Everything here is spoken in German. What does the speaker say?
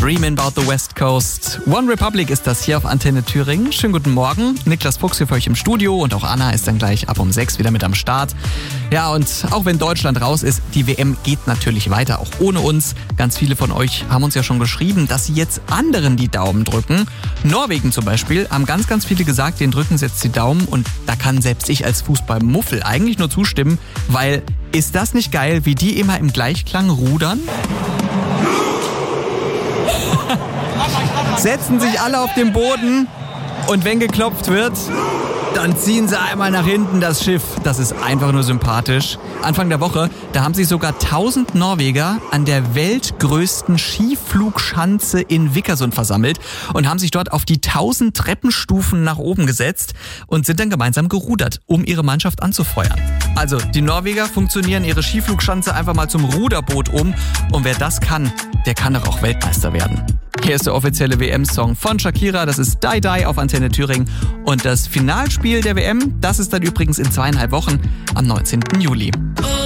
Dreamin' about the West Coast. One Republic ist das hier auf Antenne Thüringen. Schönen guten Morgen. Niklas Fuchs hier für euch im Studio und auch Anna ist dann gleich ab um 6 wieder mit am Start. Ja, und auch wenn Deutschland raus ist, die WM geht natürlich weiter, auch ohne uns. Ganz viele von euch haben uns ja schon geschrieben, dass sie jetzt anderen die Daumen drücken. Norwegen zum Beispiel haben ganz viele gesagt, denen drücken sie jetzt die Daumen. Und da kann selbst ich als Fußballmuffel eigentlich nur zustimmen, weil ist das nicht geil, wie die immer im Gleichklang rudern? Setzen sich alle auf den Boden und wenn geklopft wird, dann ziehen sie einmal nach hinten das Schiff. Das ist einfach nur sympathisch. Anfang der Woche, da haben sich sogar 1000 Norweger an der weltgrößten Skiflugschanze in Vikersund versammelt und haben sich dort auf die 1000 Treppenstufen nach oben gesetzt und sind dann gemeinsam gerudert, um ihre Mannschaft anzufeuern. Also, die Norweger funktionieren ihre Skiflugschanze einfach mal zum Ruderboot um und wer das kann, der kann doch auch Weltmeister werden. Hier ist der offizielle WM-Song von Shakira, das ist Die Die auf Antenne Thüringen. Und das Finalspiel der WM, das ist dann übrigens in 2,5 Wochen am 19. Juli.